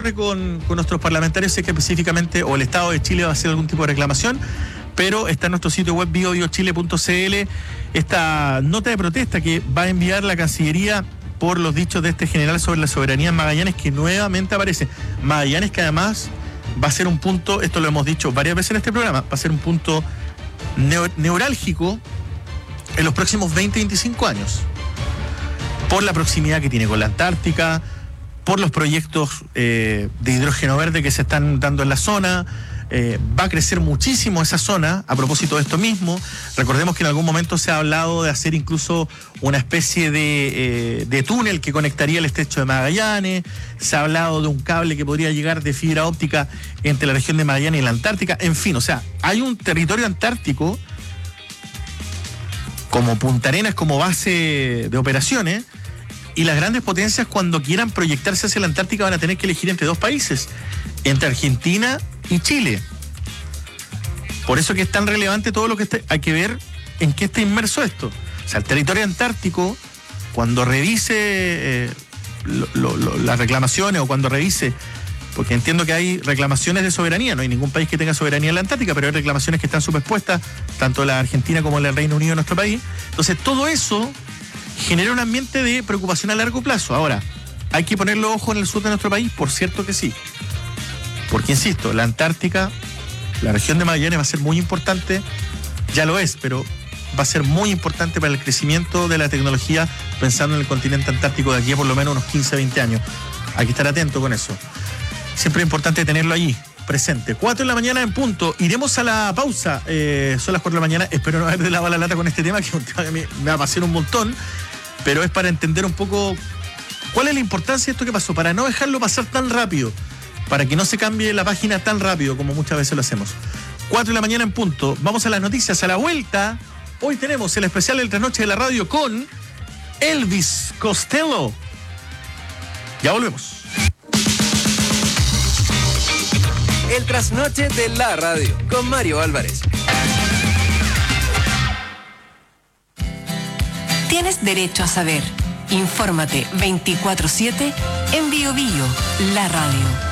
ocurre con nuestros parlamentarios es que específicamente o el Estado de Chile va a hacer algún tipo de reclamación, pero está en nuestro sitio web biobiochile.cl esta nota de protesta que va a enviar la Cancillería por los dichos de este general sobre la soberanía en Magallanes, que nuevamente aparece. Magallanes, que además va a ser un punto, esto lo hemos dicho varias veces en este programa, va a ser un punto neurálgico en los próximos 20-25 años, por la proximidad que tiene con la Antártica, por los proyectos de hidrógeno verde que se están dando en la zona. Va a crecer muchísimo esa zona a propósito de esto mismo. Recordemos que en algún momento se ha hablado de hacer incluso una especie de túnel que conectaría el estrecho de Magallanes. Se ha hablado de un cable que podría llegar de fibra óptica entre la región de Magallanes y la Antártica. En fin, o sea, hay un territorio antártico como Punta Arenas, como base de operaciones, y las grandes potencias, cuando quieran proyectarse hacia la Antártica, van a tener que elegir entre dos países, entre Argentina y Chile. Por eso que es tan relevante todo lo que hay que ver en qué está inmerso esto. O sea, el territorio antártico, cuando revise las reclamaciones, o cuando revise, porque entiendo que hay reclamaciones de soberanía, no hay ningún país que tenga soberanía en la Antártica, pero hay reclamaciones que están superpuestas, tanto la Argentina como el Reino Unido, nuestro país. Entonces, todo eso genera un ambiente de preocupación a largo plazo. Ahora, ¿hay que ponerle ojo en el sur de nuestro país? Por cierto que sí. Porque, insisto, la Antártica, la región de Magallanes va a ser muy importante, ya lo es, pero va a ser muy importante para el crecimiento de la tecnología, pensando en el continente antártico de aquí a por lo menos unos 15-20 años. Hay que estar atento con eso. Siempre es importante tenerlo allí, presente. 4 de la mañana en punto. Iremos a la pausa. Son las 4 de la mañana. Espero no haber de la lata con este tema, que es un tema que me va a apasionar un montón, pero es para entender un poco cuál es la importancia de esto que pasó, para no dejarlo pasar tan rápido, para que no se cambie la página tan rápido como muchas veces lo hacemos. 4 de la mañana en punto. Vamos a las noticias. A la vuelta, hoy tenemos el especial del Trasnoche de la Radio con Elvis Costello. Ya volvemos. El Trasnoche de la Radio con Mario Álvarez. Tienes derecho a saber. Infórmate 24/7 en Bio Bio, la radio.